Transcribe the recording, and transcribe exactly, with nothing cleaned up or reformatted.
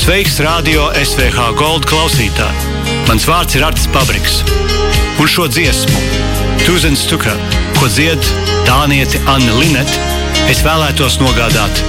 Sveiks, radio S V H Gold klausītāji! Mans vārds ir Artis Pabriks. Un šo dziesmu, Tūzens Tukā, ko dzied dāniete Anna Linete, es vēlētos nogādāt